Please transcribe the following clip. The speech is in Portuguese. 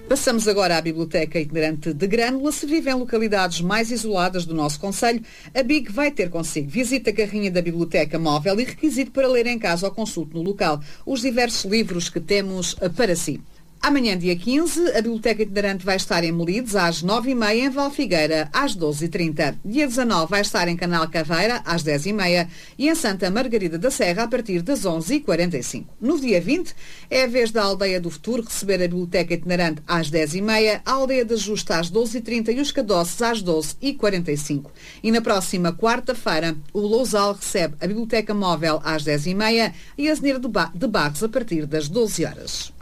Passamos agora à Biblioteca Itinerante de Grândola. Se vive em localidades mais isoladas do nosso concelho, a BIG vai ter consigo visita a carrinha da Biblioteca Móvel e requisito para ler em casa ou consulte no local os diversos livros que temos para si. Amanhã, dia 15, a Biblioteca Itinerante vai estar em Melides às 9h30, em Valfigueira às 12h30. Dia 19 vai estar em Canal Caveira às 10h30 e em Santa Margarida da Serra a partir das 11h45. No dia 20 é a vez da Aldeia do Futuro receber a Biblioteca Itinerante às 10h30, a Aldeia da Justa às 12h30 e os Cadoces às 12h45. E na próxima quarta-feira, o Lousal recebe a Biblioteca Móvel às 10h30 e a Azeneira de Barros a partir das 12 horas.